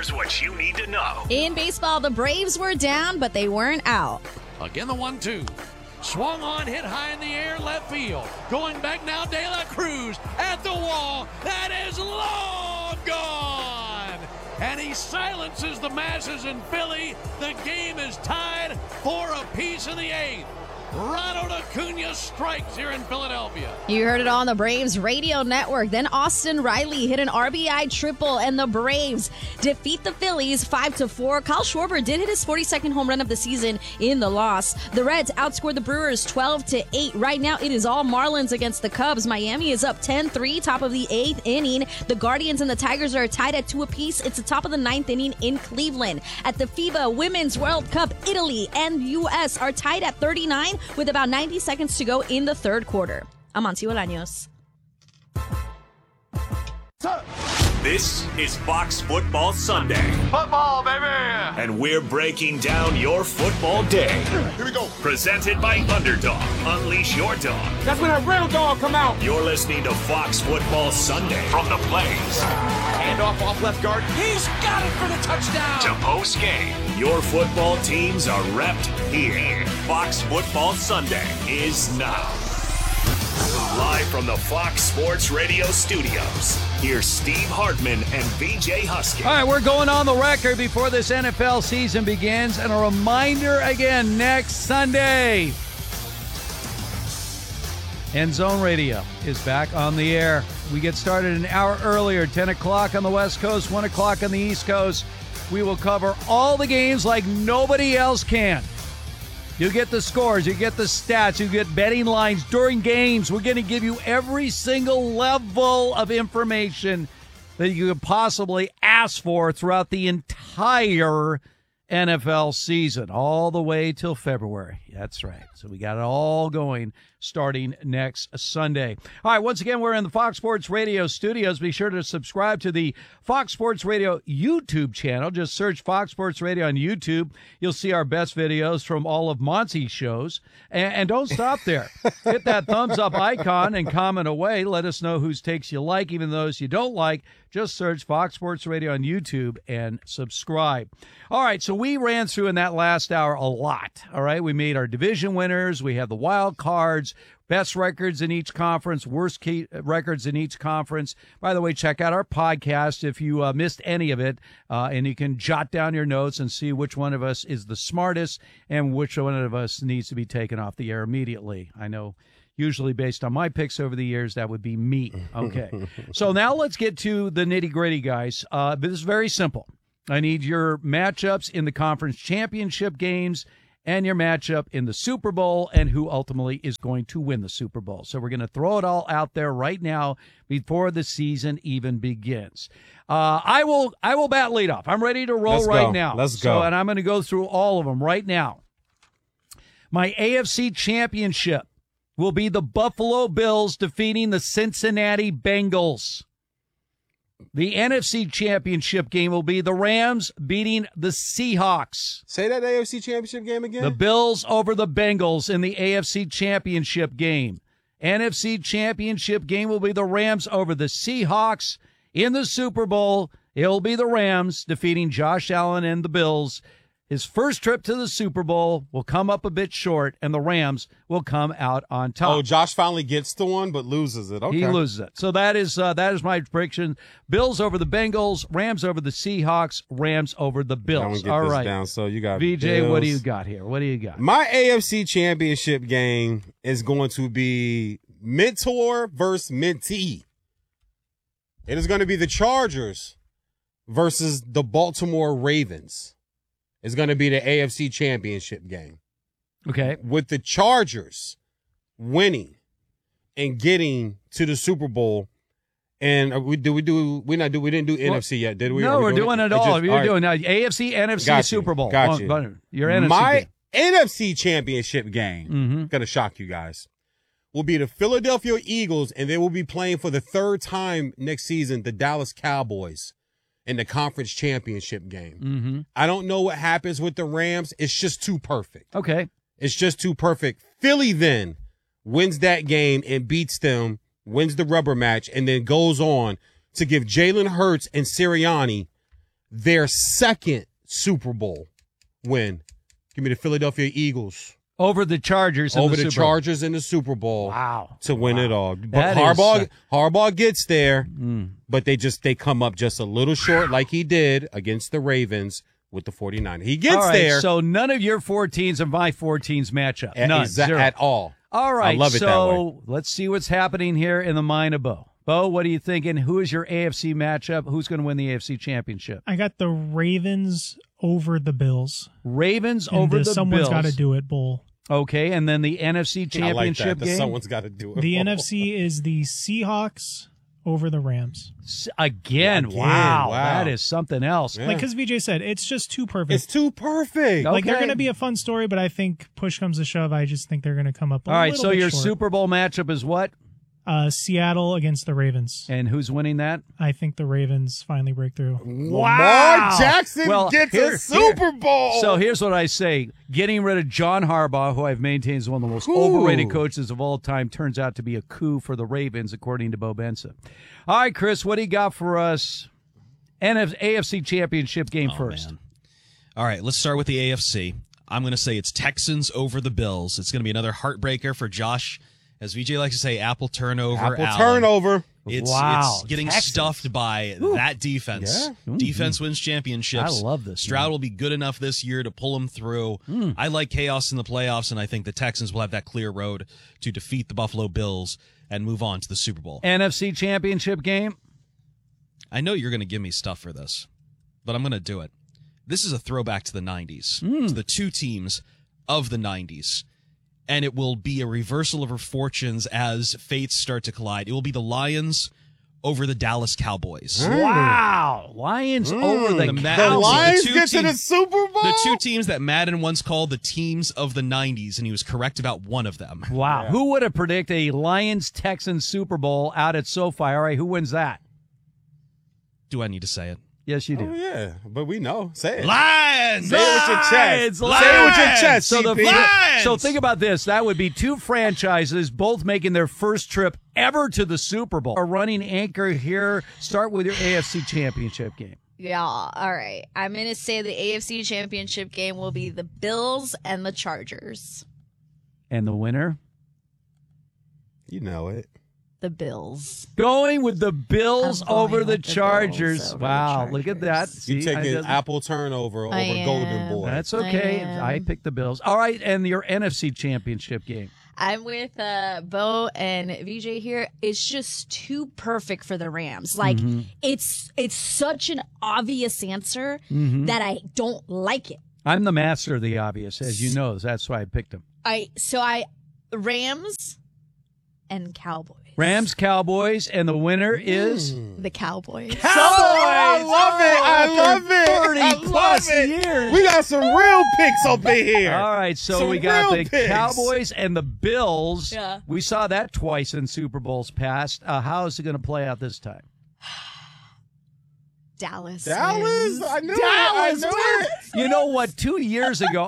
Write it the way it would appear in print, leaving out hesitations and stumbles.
Here's what you need to know. In baseball, the Braves were down, but they weren't out. Again, the 1-2. Swung on, hit high in the air, left field. Going back now, De La Cruz at the wall. That is long gone. And he silences the masses in Philly. The game is tied 4 apiece in the 8th. Ronald Acuna strikes here in Philadelphia. You heard it on the Braves radio network. Then Austin Riley hit an RBI triple, and the Braves defeat the Phillies 5-4. Kyle Schwarber did hit his 42nd home run of the season in the loss. The Reds outscored the Brewers 12-8. Right now, it is all Marlins against the Cubs. Miami is up 10-3, top of the 8th inning. The Guardians and the Tigers are tied at 2 apiece. It's the top of the 9th inning in Cleveland. At the FIBA Women's World Cup, Italy and U.S. are tied at 39 with about 90 seconds to go in the third quarter. I'm Amancio Bolaños. This is Fox Football Sunday. Football, baby! And we're breaking down your football day. Here we go. Presented by Underdog. Unleash your dog. That's when a real dog come out. You're listening to Fox Football Sunday from the Blaze. Handoff off left guard. He's got it for the touchdown. To post game. Your football teams are repped here. Fox Football Sunday is now. Live from the Fox Sports Radio studios, here's Steve Hartman and VJ Husky. All right, we're going on the record before this NFL season begins. And a reminder again, next Sunday, End Zone Radio is back on the air. We get started an hour earlier, 10 o'clock on the West Coast, 1 o'clock on the East Coast. We will cover all the games like nobody else can. You get the scores, you get the stats, you get betting lines during games. We're going to give you every single level of information that you could possibly ask for throughout the entire NFL season, all the way till February. That's right. So we got it all going starting next Sunday. All right, once again, we're in the Fox Sports Radio studios. Be sure to subscribe to the Fox Sports Radio YouTube channel. Just search Fox Sports Radio on YouTube. You'll see our best videos from all of Monty's shows. And don't stop there. Hit that thumbs up icon and comment away. Let us know whose takes you like, even those you don't like. Just search Fox Sports Radio on YouTube and subscribe. All right, so we ran through in that last hour a lot. All right, we made our division winners. We have the wild cards, best records in each conference, worst records in each conference. By the way, check out our podcast if you missed any of it, and you can jot down your notes and see which one of us is the smartest and which one of us needs to be taken off the air immediately. I know usually based on my picks over the years, that would be me. Okay, so now let's get to the nitty-gritty, guys. This is very simple. I need your matchups in the conference championship games and your matchup in the Super Bowl and who ultimately is going to win the Super Bowl. So we're going to throw it all out there right now before the season even begins. I will bat leadoff. I'm ready to roll now. Let's go. And I'm going to go through all of them right now. My AFC championship will be the Buffalo Bills defeating the Cincinnati Bengals. The NFC Championship game will be the Rams beating the Seahawks. Say that AFC Championship game again. The Bills over the Bengals in the AFC Championship game. NFC Championship game will be the Rams over the Seahawks. In the Super Bowl, it will be the Rams defeating Josh Allen and the Bills. His first trip to the Super Bowl will come up a bit short, and the Rams will come out on top. Oh, Josh finally gets the one, but loses it. Okay. He loses it. So that is my prediction. Bills over the Bengals, Rams over the Seahawks, Rams over the Bills. All right. Down. So you got VJ, Bills. what do you got here? What do you got? My AFC Championship game is going to be mentor versus mentee. It is going to be the Chargers versus the Baltimore Ravens. Is going to be the AFC Championship game. Okay. With the Chargers winning and getting to the Super Bowl. And we didn't do NFC yet, did we? No, we're doing it all. You're doing now AFC, NFC, Super Bowl. Got you. Your NFC My game. NFC Championship game, going to shock you guys, will be the Philadelphia Eagles, and they will be playing for the third time next season, the Dallas Cowboys. In the conference championship game. I don't know what happens with the Rams. It's just too perfect. Okay. It's just too perfect. Philly then wins that game and beats them, wins the rubber match, and then goes on to give Jalen Hurts and Sirianni their second Super Bowl win. Give me the Philadelphia Eagles. Over the Chargers. Over the Chargers in the Super Bowl. Wow. To win it all. That But is, Harbaugh gets there, but they come up just a little short like he did against the Ravens with the 49ers. He gets all right, there. So none of your 14s and my 14s match up. None. Zero. At all. All right. I love it that way. Let's see what's happening here in the mind of Bo. Bo, what are you thinking? Who is your AFC matchup? Who's going to win the AFC championship? I got the Ravens over the Bills. Ravens and over the Someone's Bills. Got to do it bowl. Okay, and then the NFC championship game? Someone's got to do it. The NFC is the Seahawks over the Rams. Again, wow. That is something else. Yeah. Like, because VJ said, it's just too perfect. It's too perfect. Like, they're going to be a fun story, but I think push comes to shove, I just think they're going to come up a All right, little so bit your short. Super Bowl matchup is what? Seattle against the Ravens. And who's winning that? I think the Ravens finally break through. Lamar Jackson gets a Super Bowl. So here's what I say. Getting rid of John Harbaugh, who I've maintained is one of the most overrated coaches of all time, turns out to be a coup for the Ravens, according to Bo Benson. All right, Chris, what do you got for us? AFC Championship game first. Man. All right, let's start with the AFC. I'm going to say it's Texans over the Bills. It's going to be another heartbreaker for Josh. As VJ likes to say, apple turnover. It's getting stuffed by that defense. Yeah. Defense wins championships. I love this. Stroud will be good enough this year to pull them through. I like chaos in the playoffs, and I think the Texans will have that clear road to defeat the Buffalo Bills and move on to the Super Bowl. NFC Championship game? I know you're going to give me stuff for this, but I'm going to do it. This is a throwback to the 90s, to the two teams of the 90s. And it will be a reversal of her fortunes as fates start to collide. It will be the Lions over the Dallas Cowboys. Wow. Lions over the Cowboys. The Lions get to the Super Bowl? The two teams that Madden once called the teams of the 90s, and he was correct about one of them. Wow. Yeah. Who would have predicted a Lions-Texans Super Bowl out at SoFi? All right, who wins that? Do I need to say it? Yes, you do. Oh, yeah, but we know. Say it. Lions! Say it with your chest. Lions! Say it with your chest, so, CP. So think about this. That would be two franchises both making their first trip ever to the Super Bowl. A running anchor here. Start with your AFC Championship game. Yeah, all right. I'm going to say the AFC Championship game will be the Bills and the Chargers. And the winner? You know it. The Bills. Going with the Bills over the Chargers. Over wow, the look at that. You taking apple turnover over Golden Boy. That's okay. I picked the Bills. All right, and your NFC Championship game. I'm with Bo and VJ here. It's just too perfect for the Rams. Like, it's such an obvious answer that I don't like it. I'm the master of the obvious, as you know. That's why I picked them. Rams and Cowboys. Rams, Cowboys, and the winner is the Cowboys. Cowboys! I love it. 30-plus years. We got some real picks up in here. All right, so we got the Cowboys and the Bills. Yeah. We saw that twice in Super Bowls past. How is it going to play out this time? Dallas. I knew Dallas it. You know what? 2 years ago,